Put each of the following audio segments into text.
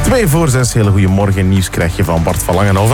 2:06, hele goede morgen. Nieuws krijg je van Bart van Langenhoven.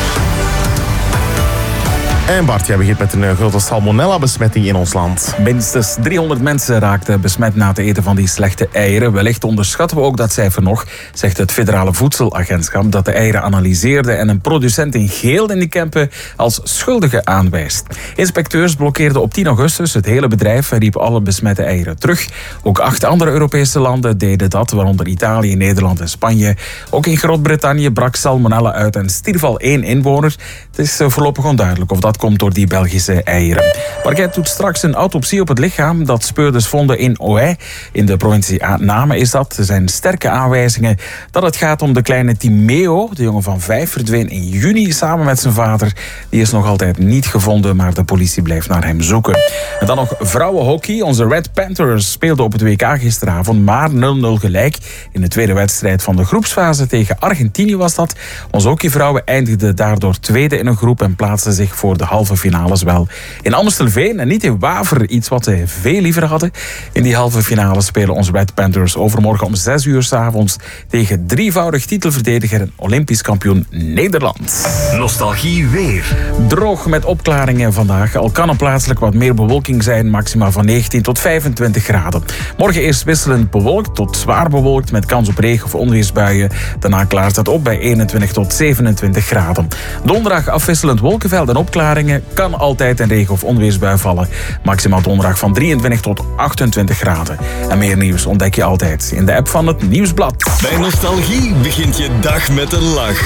En Bart, jij begint met een grote salmonella-besmetting in ons land. Minstens 300 mensen raakten besmet na het eten van die slechte eieren. Wellicht onderschatten we ook dat cijfer nog, zegt het Federale Voedselagentschap, dat de eieren analyseerde en een producent in Geel in die Kempen als schuldige aanwijst. Inspecteurs blokkeerden op 10 augustus het hele bedrijf en riepen alle besmette eieren terug. Ook 8 andere Europese landen deden dat, waaronder Italië, Nederland en Spanje. Ook in Groot-Brittannië brak salmonella uit en stierf al 1 inwoner. Het is voorlopig onduidelijk of dat komt door die Belgische eieren. Parket doet straks een autopsie op het lichaam dat speurders vonden in Ohaï. In de provincie Namen is dat. Er zijn sterke aanwijzingen dat het gaat om de kleine Timeo. De jongen van 5 verdween in juni samen met zijn vader. Die is nog altijd niet gevonden, maar de politie blijft naar hem zoeken. En dan nog vrouwenhockey. Onze Red Panthers speelden op het WK gisteravond maar 0-0 gelijk. In de tweede wedstrijd van de groepsfase tegen Argentinië was dat. Onze hockeyvrouwen eindigden daardoor tweede in een groep en plaatsten zich voor de halve finales wel in Amstelveen en niet in Waver, iets wat ze veel liever hadden. In die halve finale spelen onze Red Panthers overmorgen om 6 uur 's avonds tegen drievoudig titelverdediger en Olympisch kampioen Nederland. Nostalgie weer. Droog met opklaringen vandaag. Al kan er plaatselijk wat meer bewolking zijn, maximaal van 19 tot 25 graden. Morgen eerst wisselend bewolkt tot zwaar bewolkt met kans op regen- of onweersbuien. Daarna klaart het op bij 21 tot 27 graden. Donderdag afwisselend wolkenveld en opklaringen. Kan altijd een regen- of onweersbui vallen. Maximaal donderdag van 23 tot 28 graden. En meer nieuws ontdek je altijd in de app van het Nieuwsblad. Bij Nostalgie begint je dag met een lach.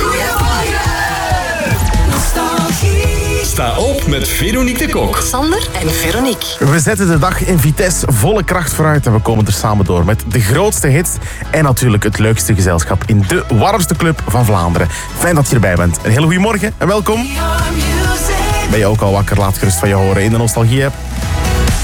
Nostalgie. Sta op met Veronique de Kok. Sander en Veronique. We zetten de dag in Vitesse volle kracht vooruit en we komen er samen door met de grootste hits en natuurlijk het leukste gezelschap in de warmste club van Vlaanderen. Fijn dat je erbij bent. Een hele goede morgen en welkom. Ben je ook al wakker? Laat gerust van je horen in de Nostalgie-app.